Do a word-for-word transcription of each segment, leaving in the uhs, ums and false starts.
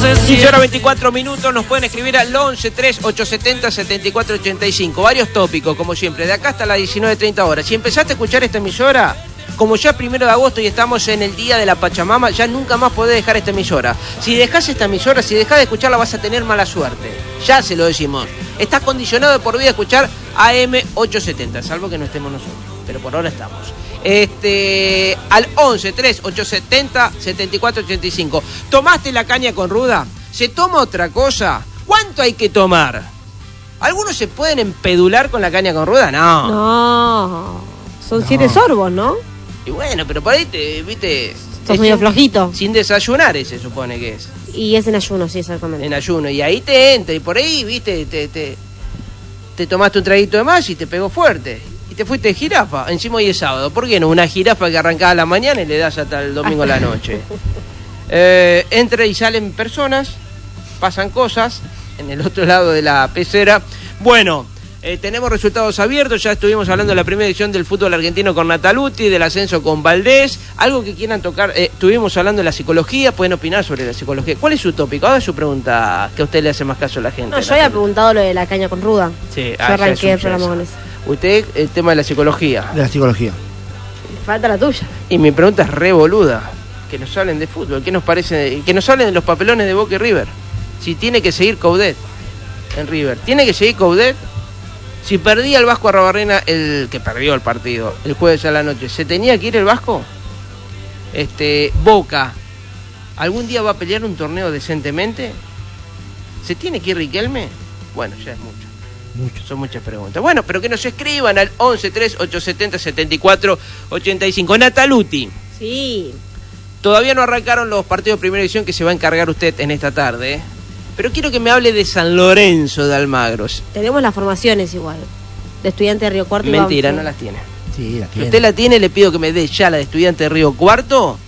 quince horas veinticuatro minutos, nos pueden escribir al once tres ocho setenta setenta y cuatro ochenta y cinco. Varios tópicos, como siempre, de acá hasta las diecinueve treinta horas. Si empezaste a escuchar esta emisora, como ya primero de agosto y estamos en el día de la Pachamama, ya nunca más podés dejar esta emisora. Si dejás esta emisora, si dejás de escucharla, vas a tener mala suerte. Ya se lo decimos. Estás condicionado de por vida a escuchar A M ochocientos setenta, salvo que no estemos nosotros. Pero por ahora estamos. Este, al once tres ocho setenta setenta y cuatro ochenta y cinco. ¿Tomaste la caña con ruda? ¿Se toma otra cosa? ¿Cuánto hay que tomar? ¿Algunos se pueden empedular con la caña con ruda? No. No. Son no. siete sorbos, ¿no? Y bueno, pero por ahí te, viste... Sos medio flojito. Sin desayunar, se supone que es. Y es en ayuno, sí, exactamente. En ayuno. Y ahí te entra, y por ahí, viste, te, te, te tomaste un traguito de más y te pegó fuerte. Y te fuiste de jirafa. Encima hoy es sábado. ¿Por qué no? Una jirafa que arrancaba a la mañana y le das hasta el domingo a la noche. Eh, entra y salen personas, pasan cosas en el otro lado de la pecera. Bueno, eh, tenemos resultados abiertos. Ya estuvimos hablando de la primera edición del fútbol argentino con Nataluti, del ascenso con Valdés. Algo que quieran tocar. Eh, estuvimos hablando de la psicología. Pueden opinar sobre la psicología. ¿Cuál es su tópico? Haga su pregunta, que a usted le hace más caso a la gente. No, yo había preguntado lo de la caña con ruda. Sí, yo ah, arranqué el programa con eso. Usted, el tema de la psicología. De la psicología. Falta la tuya. Y mi pregunta es re boluda. Que nos hablen de fútbol. ¿Qué nos parece? Que nos hablen de los papelones de Boca y River. Si tiene que seguir Coudet en River. ¿Tiene que seguir Coudet? Si perdía el Vasco Arrobarrena, el que perdió el partido, el jueves a la noche, ¿se tenía que ir el Vasco? Este, Boca, ¿algún día va a pelear un torneo decentemente? ¿Se tiene que ir Riquelme? Bueno, ya es mucho. Mucho. Son muchas preguntas. Bueno, pero que nos escriban al once tres ocho setenta setenta y cuatro ochenta y cinco. Nataluti. Sí. Todavía no arrancaron los partidos de primera división que se va a encargar usted en esta tarde, ¿eh? Pero quiero que me hable de San Lorenzo de Almagro. Tenemos las formaciones igual, de Estudiante de Río Cuarto. Mentira, y no las tiene. Sí, las Si tiene. usted la tiene, le pido que me dé ya la de Estudiante de Río Cuarto.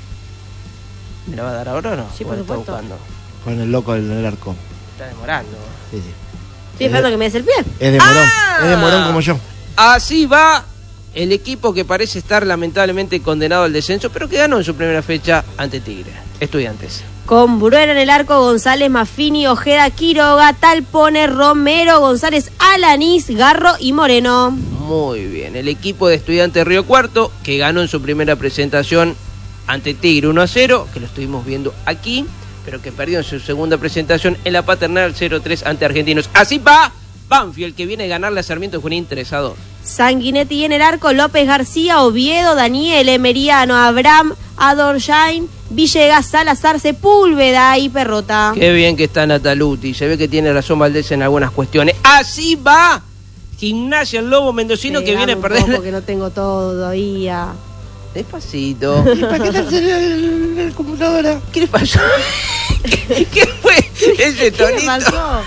¿Me la va a dar ahora o no? Sí, por ¿O está supuesto. buscando? Con el loco del arco. Está demorando. Sí, sí. Estoy esperando que me des el pie. Es de morón. ¡Ah! Es de morón como yo. Así va el equipo que parece estar lamentablemente condenado al descenso, pero que ganó en su primera fecha ante Tigre. Estudiantes. Con Bruera en el arco, González, Maffini, Ojeda, Quiroga, Talpone, Romero, González, Alanís, Garro y Moreno. Muy bien. El equipo de Estudiantes de Río Cuarto, que ganó en su primera presentación ante Tigre uno a cero, que lo estuvimos viendo aquí, pero que perdió en su segunda presentación en la Paternal cero tres ante Argentinos. Así va Banfield, que viene a ganarle a Sarmiento Junín tres a dos. Sanguinetti en el arco, López García, Oviedo, Daniel, Emeriano, Abraham, Adorjain, Villegas, Salazar, Sepúlveda y Perrota. Qué bien que está Nataluti, se ve que tiene razón Valdés en algunas cuestiones. Así va Gimnasia el Lobo Mendocino, que viene a perder. Porque no tengo todo todavía. Despacito. ¿Y para qué te en la computadora? ¿Qué le pasó? ¿Qué, qué fue ese tonito? ¿Qué le pasó?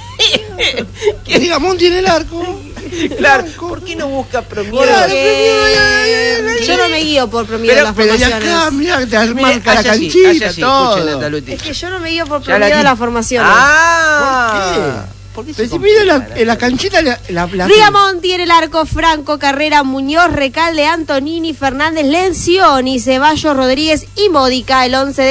Que diga Monti en el arco. Claro, ¿por qué no busca Promiero? Porque yo no me guío por Promiero de las Pero ya formaciones. acá, mirá, te Mire, marca la hace así, canchita, hace así, todo. escuche, Nataluti. Es que yo no me guío por Ya la Promiero de ti- las formaciones. Ah, ¿por qué? Pero se si mira la, complica en la canchita la, la, la Rigamonti en el arco, Franco, Carrera, Muñoz, Recalde, Antonini, Fernández, Lencioni, Ceballos, Rodríguez y Módica, el once de